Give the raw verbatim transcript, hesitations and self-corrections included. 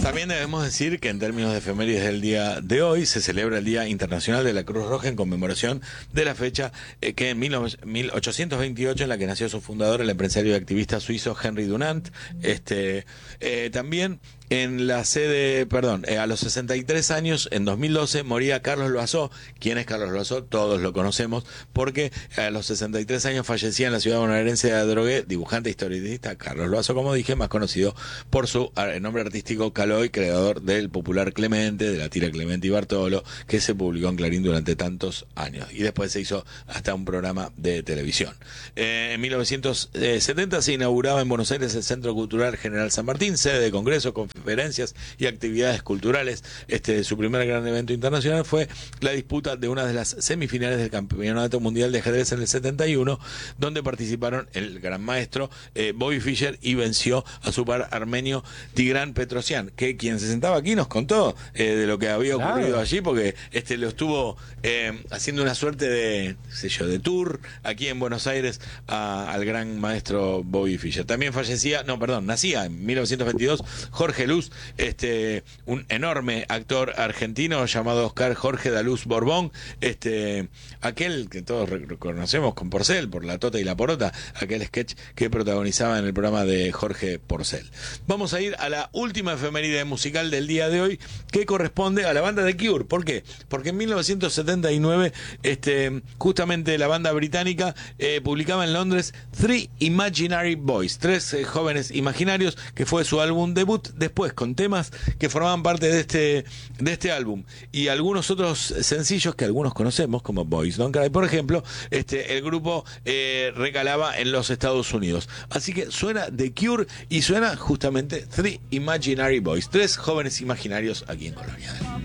También debemos decir que en términos de efemérides del día de hoy se celebra el Día Internacional de la Cruz Roja en conmemoración de la fecha eh, que en mil ochocientos veintiocho, en la que nació su fundador, el empresario y activista suizo Henry Dunant. Este, eh, también en la sede, perdón, eh, a los sesenta y tres años, en dos mil doce, moría Carlos Loiseau. ¿Quién es Carlos Loiseau? Todos lo conocemos, porque a los sesenta y tres años fallecía en la ciudad bonaerense de Adrogué, dibujante e historietista Carlos Loiseau, como dije, más conocido por su nombre artístico Caloi, creador del popular Clemente, de la tira Clemente y Bartolo, que se publicó en Clarín durante tantos años. Y después se hizo hasta un programa de televisión. Eh, en mil novecientos setenta se inauguraba en Buenos Aires el Centro Cultural General San Martín, sede de congresos, conferencias y actividades culturales. Este, su primer gran evento internacional fue la disputa de una de las semifinales del Campeonato Mundial de Ajedrez en el setenta y uno, donde participaron el gran maestro eh, Bobby Fischer, y venció a su par armenio Tigran Petrosyan, que quien se sentaba aquí nos contó eh, de lo que había ocurrido claro. allí, porque este lo estuvo eh, haciendo una suerte de, sé yo, de tour aquí en Buenos Aires a, al gran maestro Bobby Fischer. También fallecía, no, perdón, nacía en mil novecientos veintidós Jorge Luz, este, un enorme actor argentino llamado Oscar Jorge Daluz Borbón, este, aquel que todos reconocemos con Porcel, por La Tota y la Porota, aquel sketch que protagonizaba en el programa de Jorge Porcel. Vamos a ir a la última efeméride musical del día de hoy, que corresponde a la banda The Cure. ¿Por qué? Porque en mil novecientos setenta y nueve, este, justamente la banda británica eh, publicaba en Londres Three Imaginary Boys, tres eh, jóvenes imaginarios, que fue su álbum debut. Después, con temas que formaban parte de este, de este álbum y algunos otros sencillos que algunos conocemos, como Boys Don't Cry, por ejemplo, este, el grupo eh, recalaba en los Estados Unidos. Así que suena The Cure y suena justamente Three Imaginary Boys, tres jóvenes imaginarios aquí en Colonia.